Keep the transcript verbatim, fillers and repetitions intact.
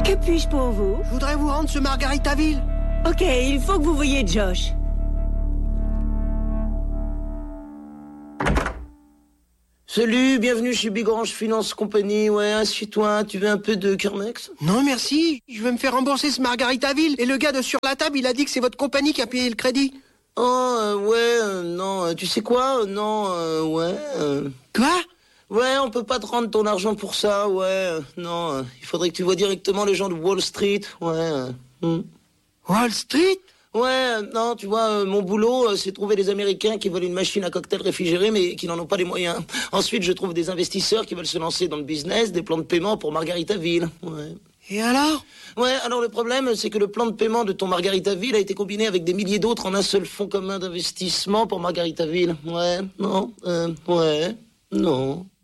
Que puis-je pour vous? Je voudrais vous rendre ce Margaritaville. Ok, il faut que vous voyiez Josh. Salut, bienvenue chez Big Orange Finance Company. Ouais, assieds-toi, tu veux un peu de Kermex? Non, merci. Je vais me faire rembourser ce Margaritaville. Et le gars de sur la table, il a dit que c'est votre compagnie qui a payé le crédit. Oh, euh, ouais, euh, non, euh, tu sais quoi? Non, euh, ouais... Euh... Quoi? Ouais, on peut pas te rendre ton argent pour ça, ouais, euh, non. Euh, il faudrait que tu vois directement les gens de Wall Street, ouais. Euh, hmm. Wall Street? Ouais, euh, non, tu vois, euh, mon boulot, euh, c'est trouver des Américains qui veulent une machine à cocktail réfrigérée, mais qui n'en ont pas les moyens. Ensuite, je trouve des investisseurs qui veulent se lancer dans le business, des plans de paiement pour Margaritaville, ouais. Et alors? Ouais, alors le problème, c'est que le plan de paiement de ton Margaritaville a été combiné avec des milliers d'autres en un seul fonds commun d'investissement pour Margaritaville. Ouais, non, euh, ouais, non.